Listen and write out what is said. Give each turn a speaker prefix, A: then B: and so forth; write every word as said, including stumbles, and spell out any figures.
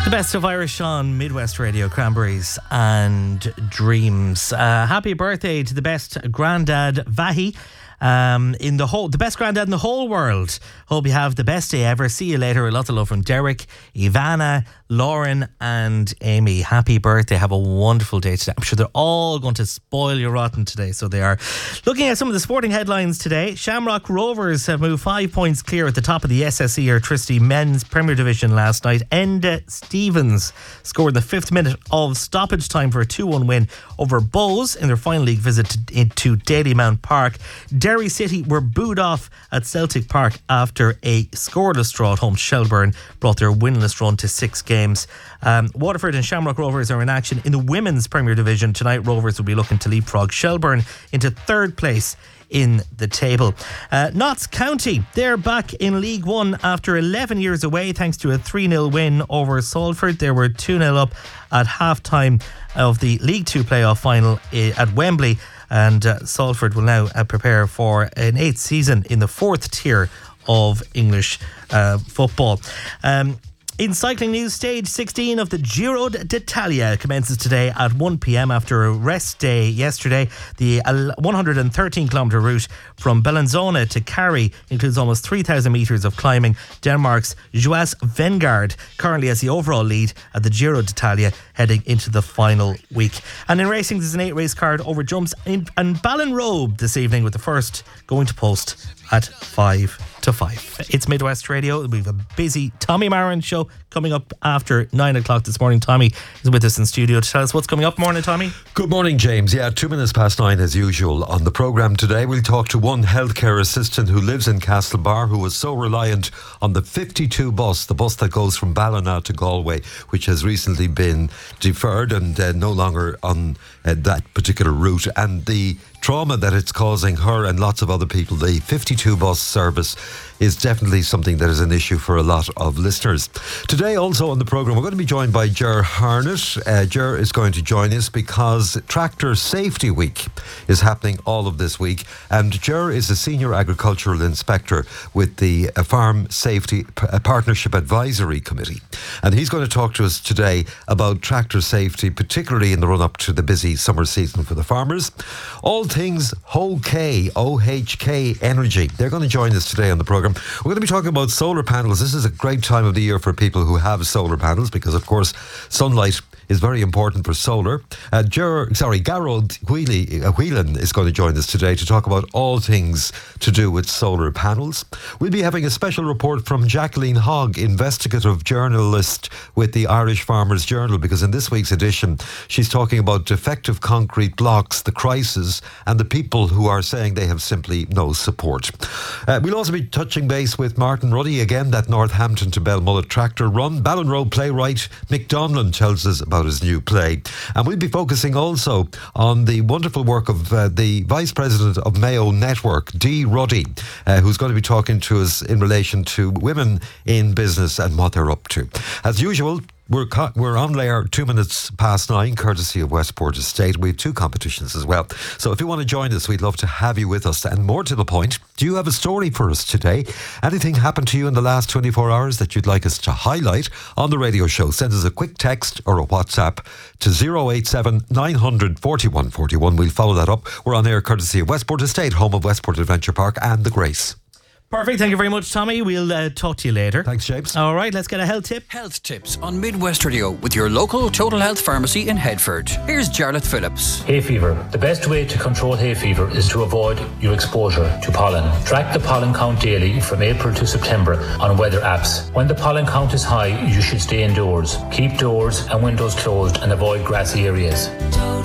A: The best of Irish on Midwest Radio, Cranberries and Dreams. Uh, happy birthday to the best granddad, Vahi. Um, in the whole, the best granddad in the whole world. Hope you have the best day ever. See you later. A lot of love from Derek, Ivana, Lauren and Amy. Happy birthday. Have a wonderful day today. I'm sure they're all going to spoil you rotten today, so they are. Looking at some of the sporting headlines today, Shamrock Rovers have moved five points clear at the top of the S S E Electricity Men's Premier Division last night. Enda Stevens scored the fifth minute of stoppage time for a two one win over Bows in their final league visit to, to Dalymount Park. Derry City were booed off at Celtic Park after a scoreless draw at home. Shelburne brought their winless run to six games. Um, Waterford and Shamrock Rovers are in action in the Women's Premier Division. Tonight, Rovers will be looking to leapfrog Shelburne into third place in the table. Uh, Notts County, they're back in League One after eleven years away thanks to a three nil win over Salford. They were two nil up at half-time of the League Two playoff final at Wembley, and uh, Salford will now uh, prepare for an eighth season in the fourth tier of English uh, football. Um, In cycling news, stage sixteen of the Giro d'Italia commences today at one p.m. after a rest day yesterday. The one hundred thirteen kilometre route from Bellinzona to Carri includes almost three thousand metres of climbing. Denmark's Joas Vengard currently has the overall lead at the Giro d'Italia heading into the final week. And in racing, there's an eight race card over jumps in, and Ballinrobe this evening, with the first going to post at five to five. It's Midwest Radio. We have a busy Tommy Marin show coming up after nine o'clock this morning. Tommy is with us in studio to tell us what's coming up. Morning, Tommy.
B: Good morning, James. Yeah, two minutes past nine as usual. On the programme today, we'll talk to one healthcare assistant who lives in Castlebar, who was so reliant on the fifty-two bus, the bus that goes from Ballina to Galway, which has recently been deferred and uh, no longer on uh, that particular route, and the trauma that it's causing her and lots of other people. The fifty-two bus service is definitely something that is an issue for a lot of listeners. Today also on the programme, we're going to be joined by Ger Harnett. Uh, Ger is going to join us because Tractor Safety Week is happening all of this week, and Ger is a Senior Agricultural Inspector with the uh, Farm Safety P- uh, Partnership Advisory Committee, and he's going to talk to us today about tractor safety, particularly in the run-up to the busy summer season for the farmers. All things H O K, O H K Energy, they're going to join us today on the programme. We're going to be talking about solar panels. This is a great time of the year for people who have solar panels because, of course, sunlight is very important for solar. Uh, Ger, sorry, Garrod Wheely, uh, Whelan is going to join us today to talk about all things to do with solar panels. We'll be having a special report from Jacqueline Hogg, investigative journalist with the Irish Farmers Journal, because in this week's edition, she's talking about defective concrete blocks, the crisis, and the people who are saying they have simply no support. Uh, we'll also be touching base with Martin Ruddy again, that Northampton to Belmullet tractor run. Ballinrobe playwright Mick Donlan tells us about his new play. And we'll be focusing also on the wonderful work of uh, the Vice President of Mayo Network, Dee Ruddy, uh, who's going to be talking to us in relation to women in business and what they're up to. As usual, We're co- we're on layer two minutes past nine, courtesy of Westport Estate. We have two competitions as well. So if you want to join us, we'd love to have you with us. And more to the point, do you have a story for us today? Anything happened to you in the last twenty-four hours that you'd like us to highlight on the radio show? Send us a quick text or a WhatsApp to zero eight seven nine hundred forty-one forty-one. We'll follow that up. We're on air courtesy of Westport Estate, home of Westport Adventure Park and the Grace.
A: Perfect. Thank you very much, Tommy. We'll uh, talk to you later.
B: Thanks, James.
A: All right, let's get a health tip.
C: Health tips on Midwest Radio with your local Total Health Pharmacy in Headford. Here's Jarlath Phillips.
D: Hay fever. The best way to control hay fever is to avoid your exposure to pollen. Track the pollen count daily from April to September on weather apps. When the pollen count is high, you should stay indoors. Keep doors and windows closed and avoid grassy areas.